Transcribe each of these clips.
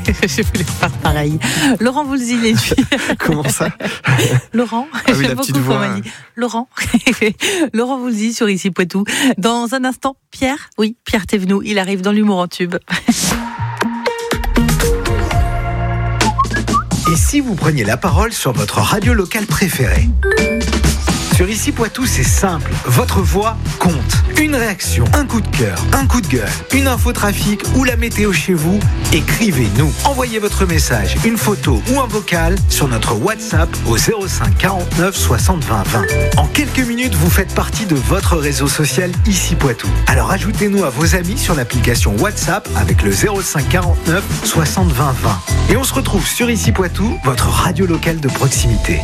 Je voulais faire pareil. Laurent Voulzy, les nuits. Comment ça? Laurent, oui, la petite voix. Laurent Voulzy sur Ici Poitou. Dans un instant, Pierre Thévenoud, il arrive dans l'humour en tube. Et si vous preniez la parole sur votre radio locale préférée? Sur Ici Poitou, c'est simple. Votre voix compte. Une réaction, un coup de cœur, un coup de gueule, une info trafic ou la météo chez vous, écrivez-nous. Envoyez votre message, une photo ou un vocal sur notre WhatsApp au 05 49 60 20 20. En quelques minutes, vous faites partie de votre réseau social Ici Poitou. Alors ajoutez-nous à vos amis sur l'application WhatsApp avec le 05 49 60 20 20. Et on se retrouve sur Ici Poitou, votre radio locale de proximité.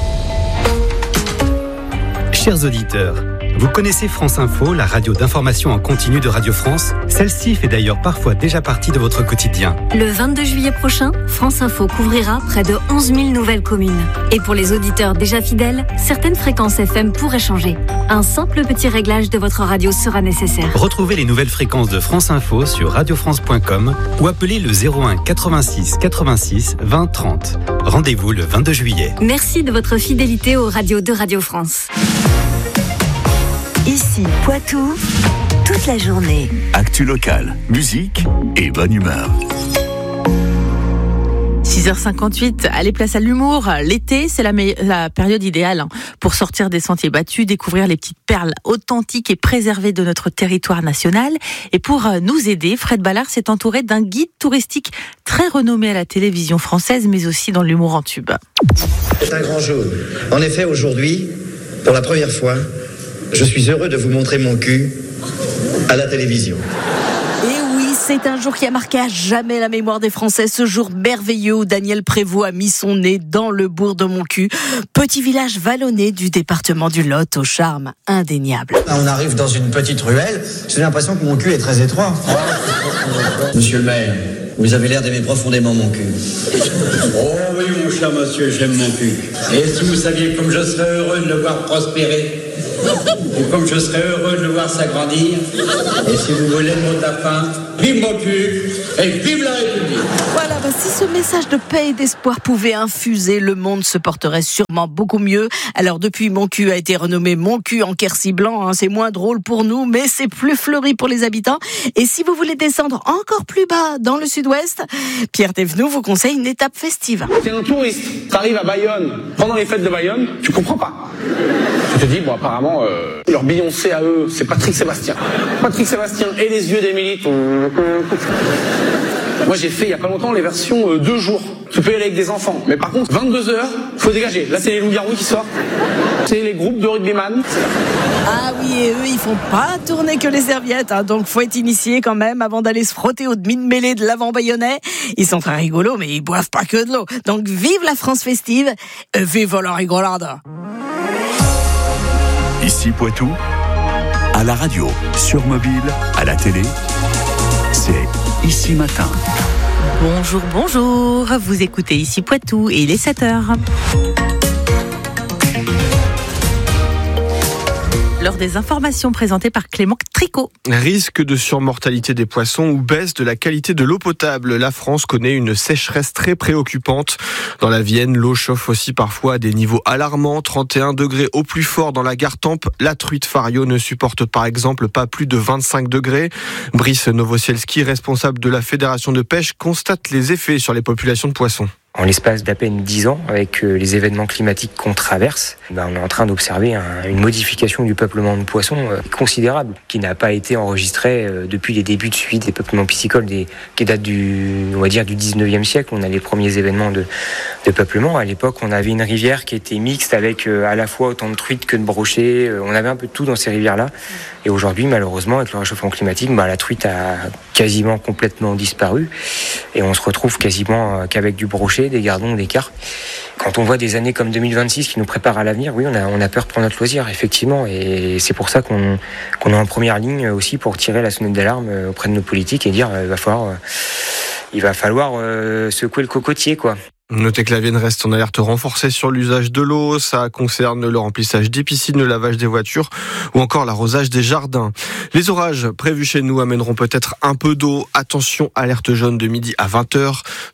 Chers auditeurs, vous connaissez France Info, la radio d'information en continu de Radio France? Celle-ci fait d'ailleurs parfois déjà partie de votre quotidien. Le 22 juillet prochain, France Info couvrira près de 11 000 nouvelles communes. Et pour les auditeurs déjà fidèles, certaines fréquences FM pourraient changer. Un simple petit réglage de votre radio sera nécessaire. Retrouvez les nouvelles fréquences de France Info sur radiofrance.com ou appelez le 01 86 86 20 30. Rendez-vous le 22 juillet. Merci de votre fidélité aux radios de Radio France. Ici Poitou, toute la journée. Actu locale, musique et bonne humeur. 6h58, allez, place à l'humour. L'été, c'est la période idéale pour sortir des sentiers battus, découvrir les petites perles authentiques et préservées de notre territoire national. Et pour nous aider, Fred Ballard s'est entouré d'un guide touristique très renommé à la télévision française, mais aussi dans l'humour en tube. C'est un grand jour. En effet, aujourd'hui, pour la première fois, je suis heureux de vous montrer mon cul à la télévision. Et oui, c'est un jour qui a marqué à jamais la mémoire des Français. Ce jour merveilleux où Daniel Prévost a mis son nez dans le bourg de Montcuq, petit village vallonné du département du Lot au charme indéniable. On arrive dans une petite ruelle. J'ai l'impression que mon cul est très étroit. Monsieur le maire, vous avez l'air d'aimer profondément mon cul. Oh oui, mon cher monsieur, j'aime mon cul. Et si vous saviez comme je serais heureux de le voir prospérer, et comme je serais heureux de le voir s'agrandir, et si vous voulez le mot de la fin, vive mon cul et vive la République. Voilà, si ce message de paix et d'espoir pouvait infuser, le monde se porterait sûrement beaucoup mieux. Alors depuis, mon cul a été renommé Mon cul en Quercy blanc, c'est moins drôle pour nous, mais c'est plus fleuri pour les habitants. Et si vous voulez descendre encore plus bas dans le sud-ouest, Pierre Thévenoud vous conseille une étape festive. T'es un touriste, t'arrives à Bayonne, pendant les fêtes de Bayonne, tu comprends pas. Tu te dis, bon apparemment, leur Beyoncé à eux, c'est Patrick Sébastien. Patrick Sébastien et les yeux d'Émilie. Moi j'ai fait il y a pas longtemps les versions 2 jours. Tu peux y aller avec des enfants. Mais par contre, 22h, faut dégager. Là c'est les loups-garous qui sortent. C'est les groupes de rugbyman. Ah oui, et eux, ils font pas tourner que les serviettes, donc faut être initié quand même avant d'aller se frotter au demi-mêlée de l'avant bayonnais. Ils sont très rigolos, mais ils boivent pas que de l'eau. Donc vive la France festive, vive la rigolade. Ici Poitou, à la radio, sur mobile, à la télé, c'est Ici Matin. Bonjour, vous écoutez Ici Poitou et il est 7h. L'heure des informations présentées par Clément Tricot. Risque de surmortalité des poissons ou baisse de la qualité de l'eau potable. La France connaît une sécheresse très préoccupante. Dans la Vienne, l'eau chauffe aussi parfois à des niveaux alarmants. 31 degrés au plus fort dans la Gartempe. La truite Fario ne supporte par exemple pas plus de 25 degrés. Brice Novosielski, responsable de la Fédération de pêche, constate les effets sur les populations de poissons. En l'espace d'à peine 10 ans, avec les événements climatiques qu'on traverse, on est en train d'observer une modification du peuplement de poissons considérable, qui n'a pas été enregistrée depuis les débuts de suite des peuplements piscicoles qui datent du 19e siècle. On a les premiers événements de peuplement. À l'époque, on avait une rivière qui était mixte avec à la fois autant de truites que de brochets. On avait un peu de tout dans ces rivières-là. Et aujourd'hui, malheureusement, avec le réchauffement climatique, la truite a quasiment complètement disparu. Et on se retrouve quasiment qu'avec du brochet, des gardons, des carpes. Quand on voit des années comme 2026 qui nous préparent à l'avenir, oui, on a peur pour notre loisir, effectivement. Et c'est pour ça qu'on est en première ligne aussi pour tirer la sonnette d'alarme auprès de nos politiques et dire il va falloir secouer le cocotier, quoi. Notez que la Vienne reste en alerte renforcée sur l'usage de l'eau. Ça concerne le remplissage des piscines, le lavage des voitures ou encore l'arrosage des jardins. Les orages prévus chez nous amèneront peut-être un peu d'eau. Attention, alerte jaune de midi à 20h.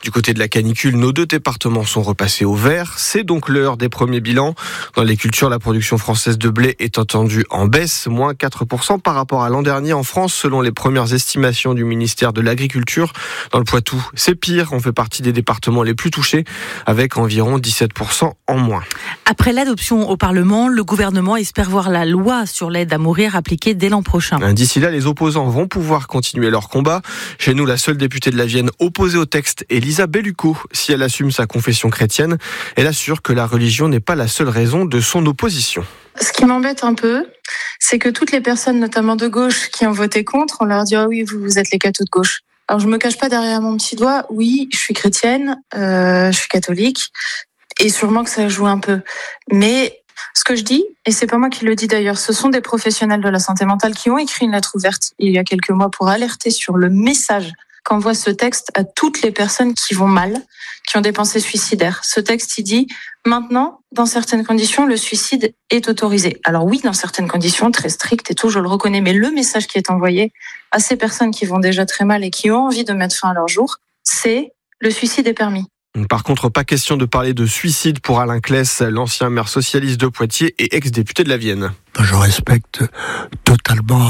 Du côté de la canicule, nos 2 départements sont repassés au vert. C'est donc l'heure des premiers bilans. Dans les cultures, la production française de blé est attendue en baisse, moins 4% par rapport à l'an dernier en France, selon les premières estimations du ministère de l'Agriculture. Dans le Poitou, c'est pire. On fait partie des départements les plus touchés, avec environ 17% en moins. Après l'adoption au Parlement, le gouvernement espère voir la loi sur l'aide à mourir appliquée dès l'an prochain. D'ici là, les opposants vont pouvoir continuer leur combat. Chez nous, la seule députée de la Vienne opposée au texte est Lisa Bellucco. Si elle assume sa confession chrétienne, elle assure que la religion n'est pas la seule raison de son opposition. Ce qui m'embête un peu, c'est que toutes les personnes, notamment de gauche, qui ont voté contre, on leur dit « Ah oui, vous êtes les cathos de gauche ». Alors je me cache pas derrière mon petit doigt, oui, je suis chrétienne, je suis catholique, et sûrement que ça joue un peu. Mais ce que je dis, et c'est pas moi qui le dis d'ailleurs, ce sont des professionnels de la santé mentale qui ont écrit une lettre ouverte il y a quelques mois pour alerter sur le message qu'envoie ce texte à toutes les personnes qui vont mal, qui ont des pensées suicidaires. Ce texte, il dit, maintenant, dans certaines conditions, le suicide est autorisé. Alors oui, dans certaines conditions très strictes et tout, je le reconnais, mais le message qui est envoyé à ces personnes qui vont déjà très mal et qui ont envie de mettre fin à leur jour, c'est le suicide est permis. Par contre, pas question de parler de suicide pour Alain Claes, l'ancien maire socialiste de Poitiers et ex-député de la Vienne. Je respecte totalement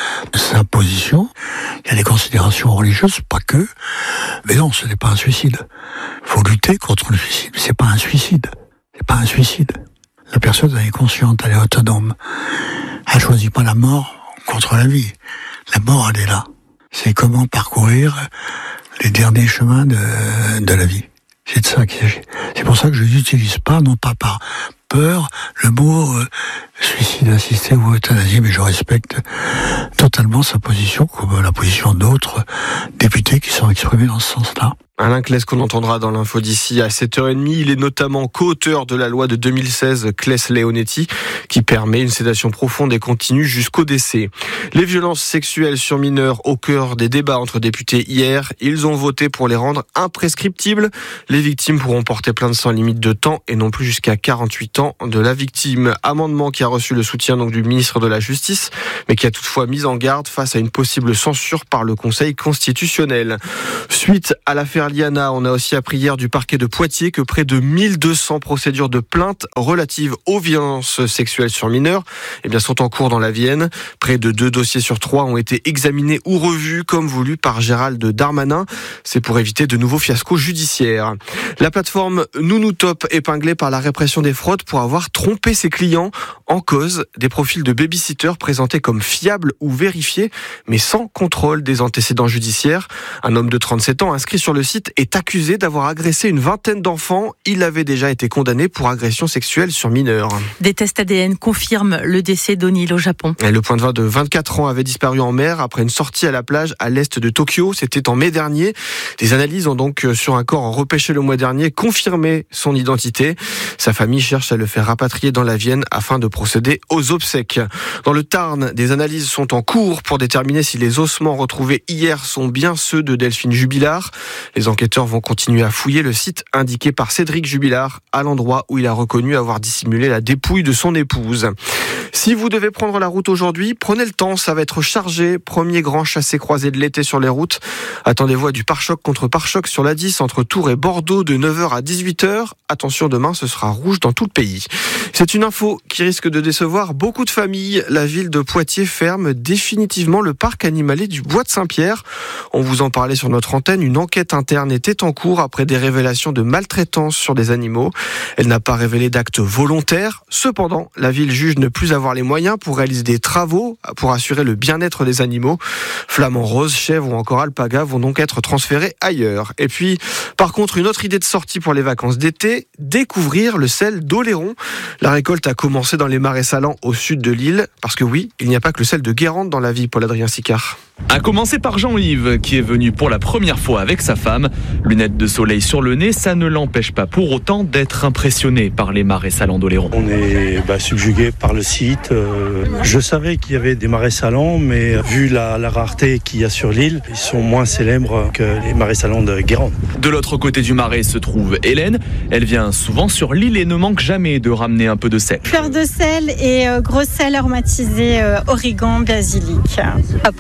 sa position. Il y a des considérations religieuses, pas que. Mais non, ce n'est pas un suicide. Il faut lutter contre le suicide. C'est pas un suicide. C'est pas un suicide. La personne, elle est consciente, elle est autonome. Elle choisit pas la mort contre la vie. La mort, elle est là. C'est comment parcourir les derniers chemins de la vie. C'est de ça qu'il s'agit. C'est pour ça que je n'utilise pas, non pas par peur, le mot suicide assisté ou euthanasie, mais je respecte totalement sa position, comme la position d'autres députés qui sont exprimés dans ce sens-là. Alain Claes qu'on entendra dans l'info d'ici à 7h30. Il est notamment co-auteur de la loi de 2016 Claes-Leonetti qui permet une sédation profonde et continue jusqu'au décès. Les violences sexuelles sur mineurs au cœur des débats entre députés hier. Ils ont voté pour les rendre imprescriptibles. Les victimes pourront porter plainte sans limite de temps et non plus jusqu'à 48 ans de la victime. Amendement qui a reçu le soutien donc du ministre de la Justice, mais qui a toutefois mis en garde face à une possible censure par le Conseil constitutionnel. Suite à l'affaire Liana, on a aussi appris hier du parquet de Poitiers que près de 1200 procédures de plainte relatives aux violences sexuelles sur mineurs sont en cours dans la Vienne. Près de 2 dossiers sur 3 ont été examinés ou revus comme voulu par Gérald Darmanin. C'est pour éviter de nouveaux fiascos judiciaires. La plateforme NouNouTop épinglée par la répression des fraudes pour avoir trompé ses clients. En cause, des profils de babysitters présentés comme fiables ou vérifiés, mais sans contrôle des antécédents judiciaires. Un homme de 37 ans inscrit sur le site est accusé d'avoir agressé une vingtaine d'enfants. Il avait déjà été condamné pour agression sexuelle sur mineurs. Des tests ADN confirment le décès d'Onil au Japon. Et le point de vin de 24 ans avait disparu en mer après une sortie à la plage à l'est de Tokyo. C'était en mai dernier. Des analyses ont donc, sur un corps repêché le mois dernier, confirmé son identité. Sa famille cherche à le faire rapatrier dans la Vienne afin de procéder aux obsèques. Dans le Tarn, des analyses sont en cours pour déterminer si les ossements retrouvés hier sont bien ceux de Delphine Jubilard. Les enquêteurs vont continuer à fouiller le site indiqué par Cédric Jubilard à l'endroit où il a reconnu avoir dissimulé la dépouille de son épouse. Si vous devez prendre la route aujourd'hui, prenez le temps, ça va être chargé. Premier grand chassé-croisé de l'été sur les routes. Attendez-vous à du pare-choc contre pare-choc sur la 10 entre Tours et Bordeaux de 9h à 18h. Attention, demain, ce sera rouge dans tout le pays. C'est une info qui risque de décevoir beaucoup de familles. La ville de Poitiers ferme définitivement le parc animalier du Bois de Saint-Pierre. On vous en parlait sur notre antenne. Une enquête interne était en cours après des révélations de maltraitance sur des animaux. Elle n'a pas révélé d'actes volontaires. Cependant, la ville juge ne plus avoir les moyens pour réaliser des travaux pour assurer le bien-être des animaux. Flamands roses, chèvres ou encore alpagas vont donc être transférés ailleurs. Et puis, par contre, une autre idée de sortie pour les vacances d'été, découvrir le sel d'Oléron. La récolte a commencé dans les marais salants au sud de l'île, parce que oui, il n'y a pas que le sel de Guérande dans la vie, Paul-Adrien Sicard. A commencer par Jean-Yves, qui est venu pour la première fois avec sa femme. Lunettes de soleil sur le nez, ça ne l'empêche pas pour autant d'être impressionné par les marais salants d'Oléron. On est subjugué par le site. Je savais qu'il y avait des marais salants, mais vu la rareté qu'il y a sur l'île, ils sont moins célèbres que les marais salants de Guérande. De l'autre côté du marais se trouve Hélène. Elle vient souvent sur l'île et ne manque jamais de ramener un peu de sel. Fleur de sel et gros sel aromatisé, origan, basilic. Après,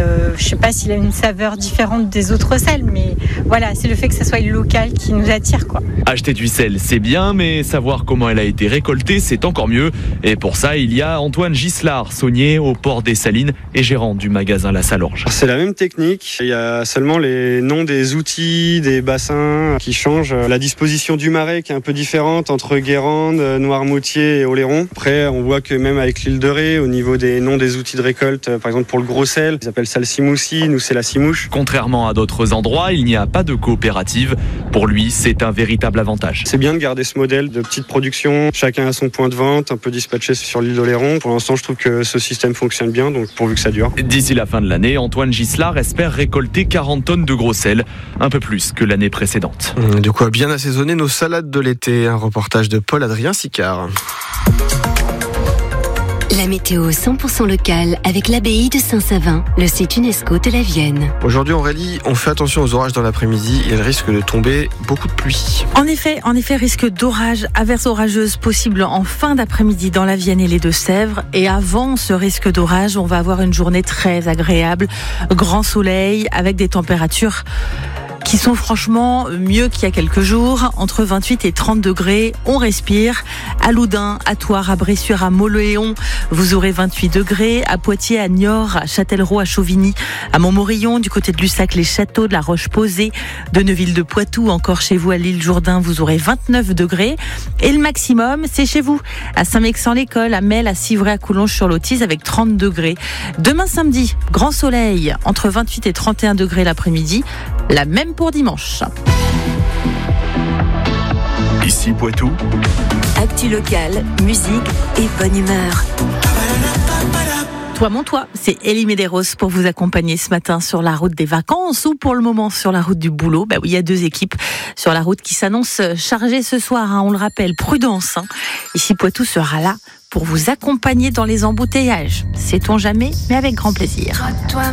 je sais pas s'il a une saveur différente des autres sels, mais voilà, c'est le fait que ça soit local qui nous attire, quoi. Acheter du sel, c'est bien, mais savoir comment elle a été récoltée, c'est encore mieux. Et pour ça, il y a Antoine Gislard, saunier au port des Salines et gérant du magasin La Salorge. C'est la même technique, il y a seulement les noms des outils, des bassins qui changent. La disposition du marais qui est un peu différente entre Guérande, Noirmoutier et Oléron. Après, on voit que même avec l'île de Ré, au niveau des noms des outils de récolte, par exemple pour le gros sel, ils appellent ça le Simoussi, nous c'est la Simouche. Contrairement à d'autres endroits, il n'y a pas de coopérative. Pour lui, c'est un véritable avantage. C'est bien de garder ce modèle de petite production, chacun a son point de vente, un peu dispatché sur l'île d'Oléron. Pour l'instant, je trouve que ce système fonctionne bien, donc pourvu que ça dure. D'ici la fin de l'année, Antoine Gislard espère récolter 40 tonnes de gros sel, un peu plus que l'année précédente. De quoi bien assaisonner nos salades de l'été. Un reportage de Paul-Adrien Sicard. La météo 100% locale avec l'abbaye de Saint-Savin, le site UNESCO de la Vienne. Aujourd'hui, Aurélie, on fait attention aux orages dans l'après-midi. Il risque de tomber beaucoup de pluie. En effet, risque d'orage, averses orageuses possibles en fin d'après-midi dans la Vienne et les Deux-Sèvres. Et avant ce risque d'orage, on va avoir une journée très agréable. Grand soleil avec des températures qui sont franchement mieux qu'il y a quelques jours, entre 28 et 30 degrés, on respire. À Loudun, à Thouars, à Bressuire, à Mauléon, vous aurez 28 degrés. À Poitiers, à Niort, à Châtellerault, à Chauvigny, à Montmorillon, du côté de Lussac, les Châteaux, de la Roche-Posay, de Neuville-de-Poitou, encore chez vous à l'île Jourdain, vous aurez 29 degrés. Et le maximum, c'est chez vous, à Saint-Mexan-l'École, à Mel, à Civray, à Coulonges-sur-l'Autise, avec 30 degrés. Demain samedi, grand soleil, entre 28 et 31 degrés l'après-midi, la même pour dimanche. Ici Poitou. Actu locale, musique et bonne humeur. Toi, mon toit, c'est Elie Medeiros pour vous accompagner ce matin sur la route des vacances ou pour le moment sur la route du boulot. Oui, il y a deux équipes sur la route qui s'annoncent chargées ce soir. On le rappelle, prudence. Ici Poitou sera là pour vous accompagner dans les embouteillages. Sait-on jamais, mais avec grand plaisir.